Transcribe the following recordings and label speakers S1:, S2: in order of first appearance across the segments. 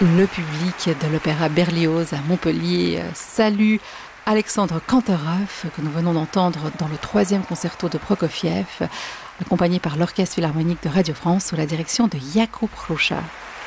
S1: Le public de l'Opéra Berlioz à Montpellier salue Alexandre Kantorov, que nous venons d'entendre dans le 3e concerto de Prokofiev, accompagné par l'Orchestre Philharmonique de Radio France sous la direction de Jakub Hrusa.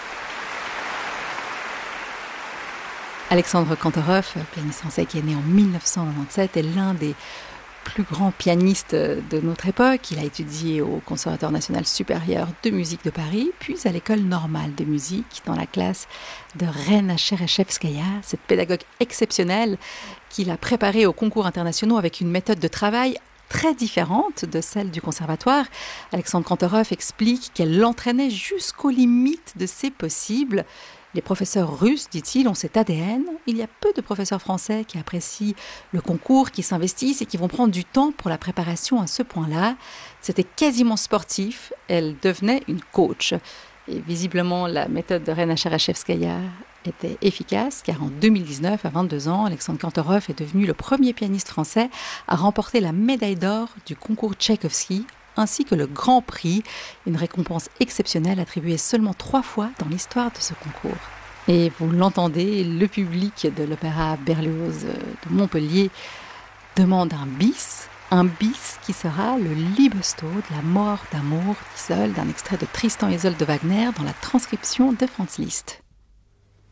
S1: Alexandre Kantorov, pianiste français qui est né en 1997, est l'un des plus grand pianiste de notre époque. Il a étudié au Conservatoire national supérieur de musique de Paris, puis à l'École normale de musique, dans la classe de Rena Chereshevskaya, cette pédagogue exceptionnelle qui l'a préparé aux concours internationaux avec une méthode de travail très différente de celle du conservatoire. Alexandre Kantorov explique qu'elle l'entraînait jusqu'aux limites de ses possibles. Les professeurs russes, dit-il, ont cet ADN. Il y a peu de professeurs français qui apprécient le concours, qui s'investissent et qui vont prendre du temps pour la préparation à ce point-là. C'était quasiment sportif. Elle devenait une coach. Et visiblement, la méthode de Rena Chereshevskaya était efficace, car en 2019, à 22 ans, Alexandre Kantorov est devenu le premier pianiste français à remporter la médaille d'or du concours Tchaïkovski, ainsi que le Grand Prix, une récompense exceptionnelle attribuée seulement 3 fois dans l'histoire de ce concours. Et vous l'entendez, le public de l'Opéra Berlioz de Montpellier demande un bis qui sera le Liebestod, la mort d'amour d'Isolde, d'un extrait de Tristan et Isolde de Wagner dans la transcription de Franz Liszt.